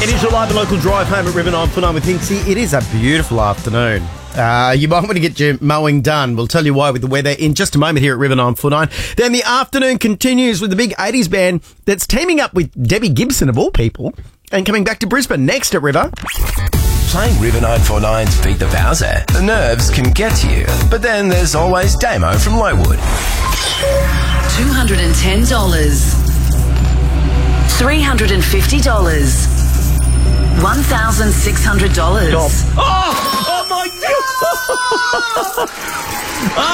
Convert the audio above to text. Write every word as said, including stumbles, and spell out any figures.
is your live and local drive home at River nine four nine with Hinksy. It is a beautiful afternoon. Uh, you might want to get your mowing done. We'll tell you why with the weather in just a moment here at River nine four nine. Then the afternoon continues with the big eighties band that's teaming up with Debbie Gibson, of all people, and coming back to Brisbane next at River. Playing River nine four nine's Beat the Bowser. The nerves can get to you, but then there's always Damo from Lowood. two hundred ten dollars. three hundred fifty dollars. one thousand six hundred dollars. Oh! Oh my God!